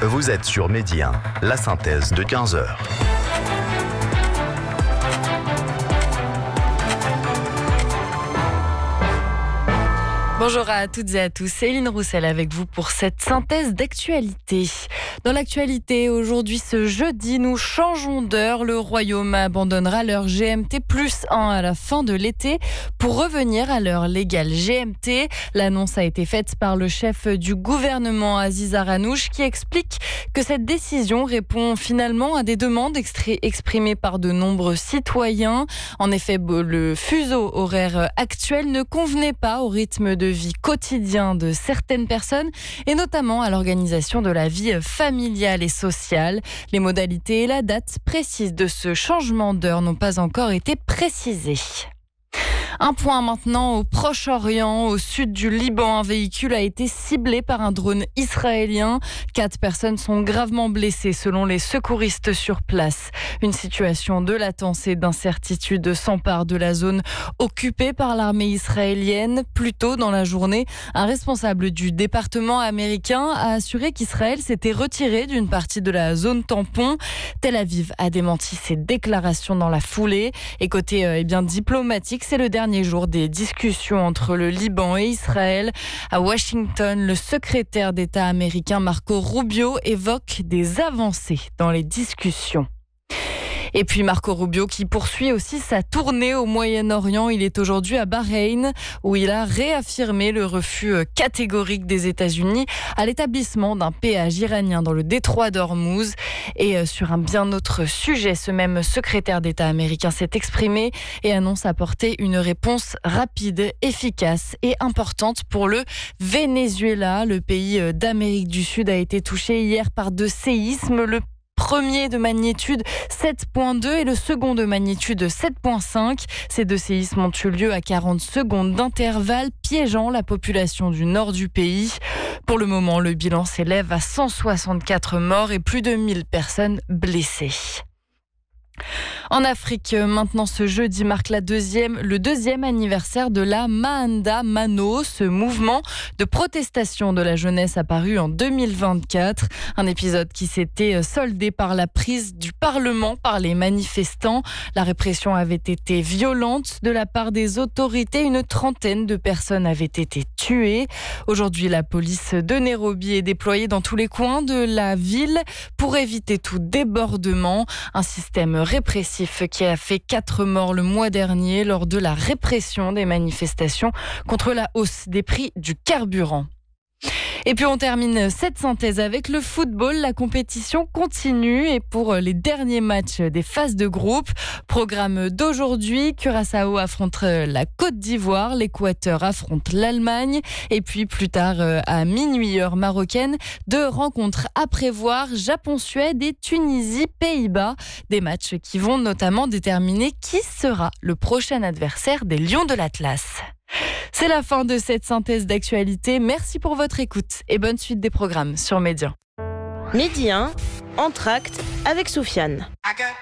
Vous êtes sur Midi 1, la synthèse de 15h. Bonjour à toutes et à tous, Céline Roussel avec vous pour cette synthèse d'actualité. Dans l'actualité, aujourd'hui ce jeudi, nous changeons d'heure. Le Royaume abandonnera l'heure GMT plus 1 à la fin de l'été pour revenir à l'heure légale GMT. L'annonce a été faite par le chef du gouvernement Aziz Aranouch qui explique que cette décision répond finalement à des demandes exprimées par de nombreux citoyens. En effet, le fuseau horaire actuel ne convenait pas au rythme de vie quotidien de certaines personnes et notamment à l'organisation de la vie familiale et sociale. Les modalités et la date précise de ce changement d'heure n'ont pas encore été précisées. Un point maintenant au Proche-Orient, au sud du Liban. Un véhicule a été ciblé par un drone israélien. 4 personnes sont gravement blessées selon les secouristes sur place. Une situation de latence et d'incertitude s'empare de la zone occupée par l'armée israélienne. Plus tôt dans la journée, un responsable du département américain a assuré qu'Israël s'était retiré d'une partie de la zone tampon. Tel Aviv a démenti ces déclarations dans la foulée. Et côté diplomatique, c'est le dernier jour des discussions entre le Liban et Israël. À Washington, le secrétaire d'État américain Marco Rubio évoque des avancées dans les discussions. Et puis Marco Rubio qui poursuit aussi sa tournée au Moyen-Orient. Il est aujourd'hui à Bahreïn où il a réaffirmé le refus catégorique des États-Unis à l'établissement d'un péage iranien dans le détroit d'Ormuz. Et sur un bien autre sujet, ce même secrétaire d'État américain s'est exprimé et annonce apporter une réponse rapide, efficace et importante pour le Venezuela. Le pays d'Amérique du Sud a été touché hier par 2 séismes. Le premier de magnitude 7.2 et le second de magnitude 7.5. Ces 2 séismes ont eu lieu à 40 secondes d'intervalle, piégeant la population du nord du pays. Pour le moment, le bilan s'élève à 164 morts et plus de 1000 personnes blessées. En Afrique, maintenant ce jeudi marque le deuxième anniversaire de la Maanda Mano, ce mouvement de protestation de la jeunesse apparu en 2024. Un épisode qui s'était soldé par la prise du Parlement par les manifestants. La répression avait été violente de la part des autorités. Une trentaine de personnes avaient été tuées. Aujourd'hui, la police de Nairobi est déployée dans tous les coins de la ville pour éviter tout débordement. Un système répressif qui a fait 4 morts le mois dernier lors de la répression des manifestations contre la hausse des prix du carburant. Et puis on termine cette synthèse avec le football. La compétition continue et pour les derniers matchs des phases de groupe, programme d'aujourd'hui, Curaçao affronte la Côte d'Ivoire, l'Équateur affronte l'Allemagne et puis plus tard à minuit heure marocaine, 2 rencontres à prévoir, Japon-Suède et Tunisie-Pays-Bas. Des matchs qui vont notamment déterminer qui sera le prochain adversaire des Lions de l'Atlas. C'est la fin de cette synthèse d'actualité. Merci pour votre écoute et bonne suite des programmes sur Média. Midi 1, Entracte avec Soufiane.